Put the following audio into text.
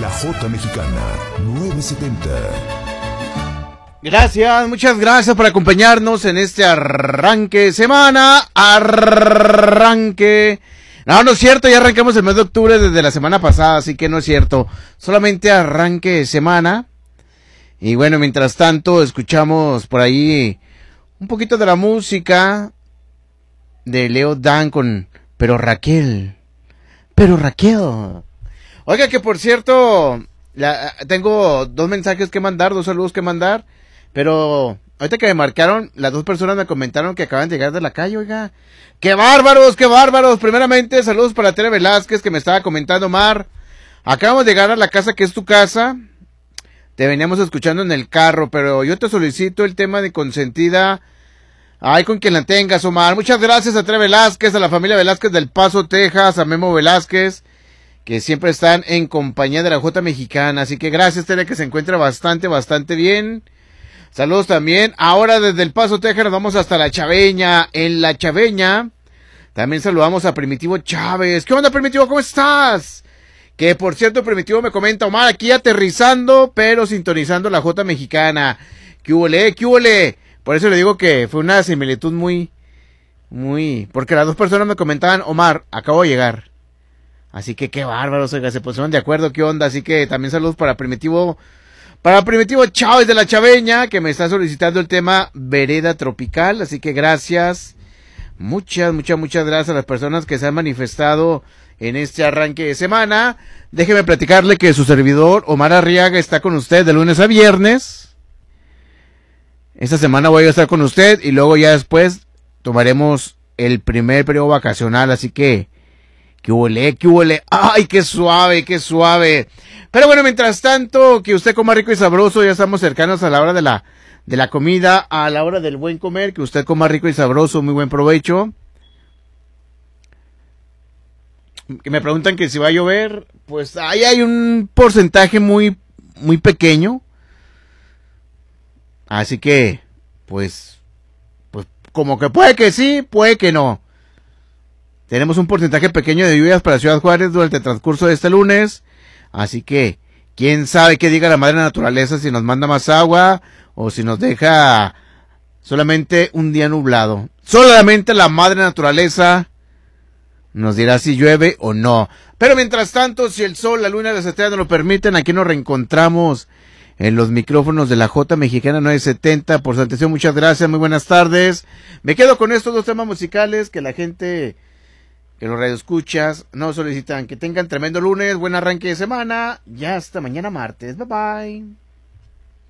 La Jota Mexicana 970. Gracias, muchas gracias por acompañarnos en este arranque de semana. No es cierto, ya arrancamos el mes de octubre desde la semana pasada, así que no es cierto. Solamente arranque de semana. Y bueno, mientras tanto, escuchamos por ahí un poquito de la música de Leo Dan con Pero Raquel. Oiga, que por cierto, tengo dos mensajes que mandar, dos saludos que mandar. Pero ahorita que me marcaron, las dos personas me comentaron que acaban de llegar de la calle, oiga. ¡Qué bárbaros, qué bárbaros! Primeramente, saludos para Tere Velázquez, que me estaba comentando, Mar. Acabamos de llegar a la casa que es tu casa. Te veníamos escuchando en el carro, pero yo te solicito el tema de consentida. Ay, con quien la tengas, Omar. Muchas gracias a Tere Velázquez, a la familia Velázquez del Paso, Texas, a Memo Velázquez, que siempre están en compañía de la Jota Mexicana. Así que gracias, Tere, que se encuentra bastante bien. Saludos también. Ahora desde El Paso, Texas, nos vamos hasta La Chaveña. En La Chaveña también saludamos a Primitivo Chávez. ¿Qué onda, Primitivo? ¿Cómo estás? Que por cierto, Primitivo me comenta, Omar, aquí aterrizando, pero sintonizando la Jota Mexicana. ¿Qué húbole? Por eso le digo que fue una similitud muy, porque las dos personas me comentaban, Omar, acabo de llegar. Así que qué bárbaros, oiga, se pusieron de acuerdo, qué onda. Así que también saludos para Primitivo Chávez de La Chaveña, que me está solicitando el tema Vereda Tropical. Así que gracias. Muchas gracias a las personas que se han manifestado en este arranque de semana. Déjeme platicarle que su servidor, Omar Arriaga, está con usted de lunes a viernes. Esta semana voy a estar con usted y luego ya después tomaremos el primer periodo vacacional. Así que, ¿qué huele? ¡Ay, qué suave! Pero bueno, mientras tanto, que usted coma rico y sabroso, ya estamos cercanos a la hora de la comida, a la hora del buen comer, que usted coma rico y sabroso, muy buen provecho. Que me preguntan que si va a llover, pues ahí hay un porcentaje muy pequeño. Así que, pues como que puede que sí, puede que no. Tenemos un porcentaje pequeño de lluvias para Ciudad Juárez durante el transcurso de este lunes. Así que, quién sabe qué diga la madre naturaleza, si nos manda más agua o si nos deja solamente un día nublado. Solamente la madre naturaleza nos dirá si llueve o no. Pero mientras tanto, si el sol, la luna y las estrellas nos lo permiten, aquí nos reencontramos en los micrófonos de la Jota Mexicana 970. Por su atención, muchas gracias, muy buenas tardes. Me quedo con estos dos temas musicales que la gente, que los radioescuchas nos solicitan. Que tengan tremendo lunes, buen arranque de semana y hasta mañana martes. Bye bye.